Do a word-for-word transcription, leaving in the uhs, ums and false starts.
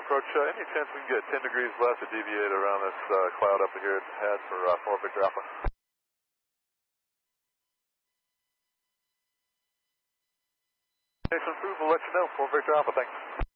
approach. Uh, any chance we can get ten degrees left to deviate around this uh, cloud up here ahead for uh, four Victor Alpha? Jason Food will let you know. four Victor Alpha, thanks.